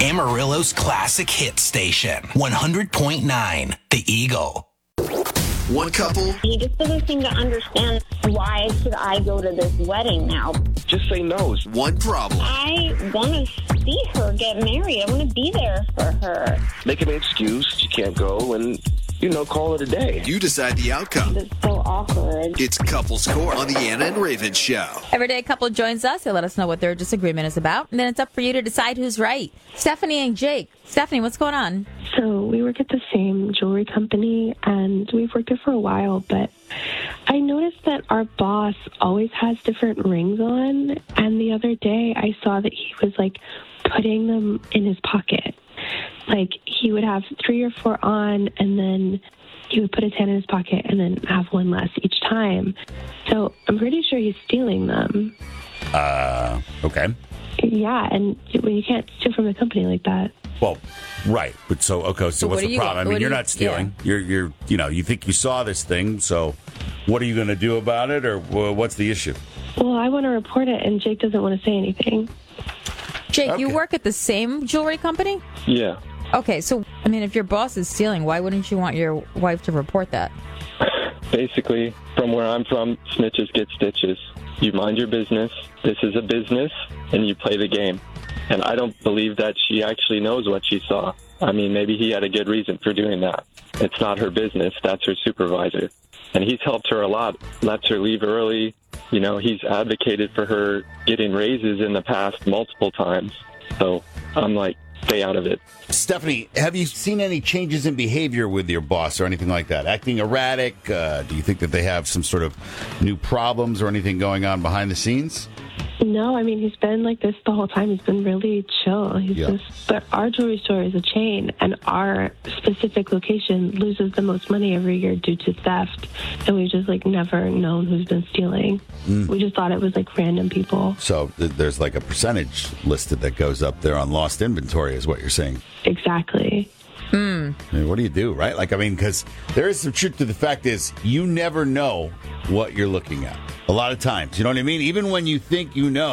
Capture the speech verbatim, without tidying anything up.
Amarillo's classic hit station, one hundred point nine, The Eagle. One couple. He just doesn't seem to understand why should I go to this wedding now. Just say no. One problem. I want to see her get married. I want to be there for her. Make an excuse. You can't go and, you know, call it a day. You decide the outcome. It's so awkward. It's Couples Court on the Anna and Raven Show. Every day a couple joins us. They let us know what their disagreement is about. And then it's up for you to decide who's right. Stephanie and Jake. Stephanie, what's going on? So we work at the same jewelry company, and we've worked there for a while, but I noticed that our boss always has different rings on, and the other day I saw that he was, like, putting them in his pocket. Like, he would have three or four on, and then he would put his hand in his pocket and then have one less each time. So I'm pretty sure he's stealing them. Uh, okay. Yeah, and you can't steal from a company like that. Well, right. But so, okay, so, So what's what do the you- problem? I what mean, do you're you- not stealing. yeah. You're, you're, you know, you think you saw this thing, so what are you going to do about it, or well, what's the issue? Well, I want to report it, and Jake doesn't want to say anything. Jake, you Okay. work at the same jewelry company? Yeah. Okay, so, I mean, if your boss is stealing, why wouldn't you want your wife to report that? Basically, from where I'm from, snitches get stitches. You mind your business. This is a business, and you play the game. And I don't believe that she actually knows what she saw. I mean, maybe he had a good reason for doing that. It's not her business. That's her supervisor. And he's helped her a lot, lets her leave early. You know, he's advocated for her getting raises in the past multiple times. So I'm like, stay out of it. Stephanie, have you seen any changes in behavior with your boss or anything like that? Acting erratic? Uh, do you think that they have some sort of new problems or anything going on behind the scenes? No, I mean, he's been like this the whole time. He's been really chill. He's Yeah. just, but our jewelry store is a chain, and our specific location loses the most money every year due to theft. And we've just like never known who's been stealing. Mm. We just thought it was like random people. So th- there's like a percentage listed that goes up there on lost inventory, is what you're saying. Exactly. I mean, what do you do, right? Like, I mean, because there is some truth to the fact is you never know what you're looking at. A lot of times, you know what I mean? Even when you think you know,